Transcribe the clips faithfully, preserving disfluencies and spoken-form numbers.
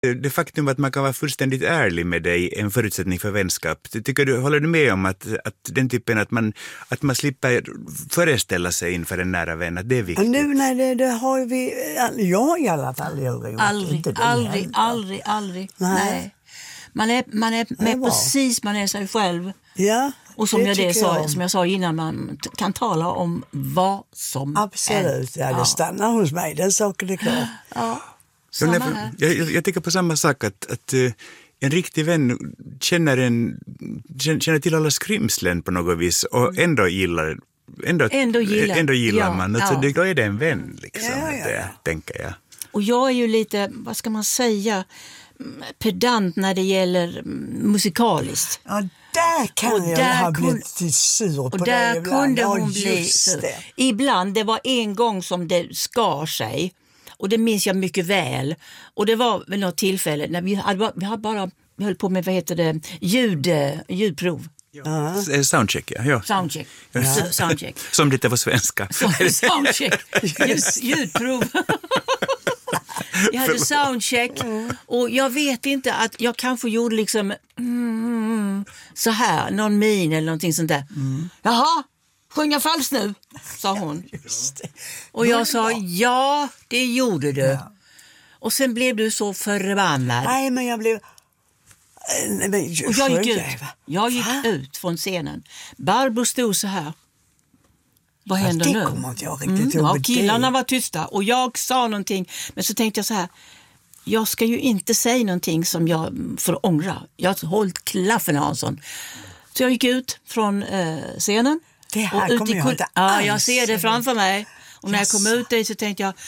Det faktum att man kan vara fullständigt ärlig med dig är en förutsättning för vänskap. Tycker du, håller du med om att, att den typen att man, att man slipper föreställa sig inför en nära vän, att det är viktigt? Nu, nej, det, det har vi, jag i alla fall aldrig gjort. Aldrig, inte aldrig, aldrig, aldrig. Nej. Nej. Man är, man är med precis, man är sig själv. Ja, och som det jag, det sa, jag som jag sa innan, man t- kan tala om vad som Absolut, ja, det ja. stannar hos mig, den saken är klar. Ja. Så jag, jag, jag tycker på samma sak att, att uh, en riktig vän känner, en, känner till alla skrymslen på något vis och ändå gillar, ändå, ändå gillar, ändå gillar ja, man. Alltså, ja. Då är det en vän, liksom, ja, ja, ja. Det, tänker jag. Och jag är ju lite, vad ska man säga, pedant när det gäller musikaliskt. Ja, där kan och jag där ha blivit sur på och det där ibland. kunde hon ja, bli sur. Det. Ibland, det var en gång som det skar sig. Och det minns jag mycket väl. Och det var väl något tillfälle när vi hade, vi hade bara vi höll på med, vad heter det, ljud, ljudprov. Ja. Soundcheck, ja. ja. Soundcheck. Ja. Soundcheck. Som lite på svenska. Soundcheck. Just, ljudprov. Jag hade soundcheck och jag vet inte att jag kanske gjorde liksom mm, så här, någon min eller någonting sånt där. Mm. Jaha, sjunga falskt nu, sa hon. Just det. Och jag sa, ja, det gjorde du. Ja. Och sen blev du så förbannad. Nej, men jag blev... Nej, men, och jag gick ut. Jag gick Va? ut från scenen. Barbro stod så här. Vad händer det nu? Kommer inte jag riktigt mm, ja, killarna det. var tysta och jag sa någonting. Men så tänkte jag så här. Jag ska ju inte säga någonting som jag får ångra. Jag har hållit klaffen, Hansson. Så jag gick ut från eh, scenen. Det här och kommer jag inte Ja, jag ser det framför mig. Och när yes. jag kom ut dit så tänkte jag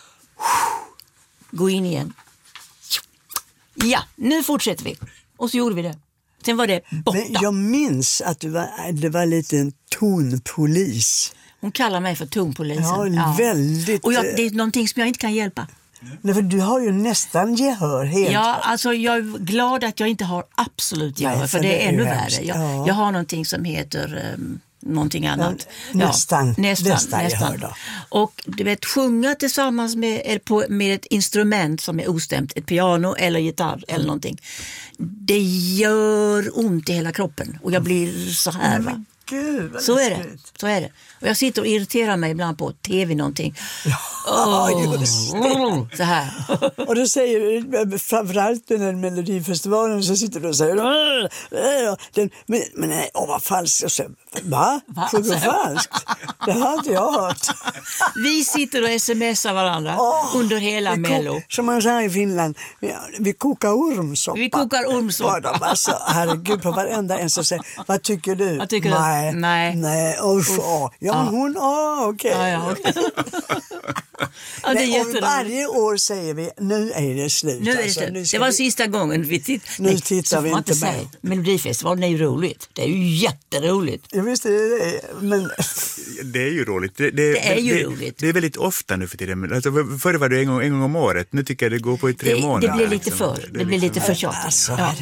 gå in igen. Ja, nu fortsätter vi. Och så gjorde vi det. Sen var det borta. Men jag minns att du var, det var lite en tonpolis. Hon kallar mig för tonpolisen. Ja, ja. väldigt... Och jag, det är någonting som jag inte kan hjälpa. Nej, för du har ju nästan gehör helt. Ja, alltså jag är glad att jag inte har absolut gehör. Nej, för, för det är, det är ännu värre. Jag, ja. jag har någonting som heter... Um, någonting annat. Ja, nästan. Ja, nästan, nästan, nästan. Och du vet, sjunga tillsammans med, eller på, med ett instrument som är ostämt, ett piano eller gitarr eller någonting. Det gör ont i hela kroppen och jag blir så här. Va? Gud, så är det. Så är det. Och jag sitter och irriterar mig ibland på tv någonting. Ja, oh, just det. Så här. Och då säger framförallt den här Melodifestivalen så sitter du och säger den, men, men nej, åh vad falskt. Och så, va? Va? Sjunger falskt? Det har inte jag hört. Vi sitter och smsar varandra oh, under hela Mello. Som man säger i Finland, vi kokar ormsoppa. Vi kokar ormsoppa. Alltså, herregud, på varenda en som säger, vad tycker du? Vad tycker nej, du? Nej. Nej, usch, åh. Ja, men hon, åh, okej. Okay. Ja, ja. Ja, men, och varje år säger vi, nu är det slut. Nu är det, alltså, slut. Nu det var vi... sista gången vi tittade. Nu Nej, tittar vi inte mer. Melodifestivalen är ju roligt. Det är ju jätteroligt. Jag visste det, men... Det är ju roligt. Det, det, det är ju det, roligt. Det är väldigt ofta nu för tiden. Alltså, förr var det en gång, en gång om året. Nu tycker jag det går på i tre det, månader. Det blir lite för. Liksom. Det, det blir lite för tjatigt. Alltså, ja.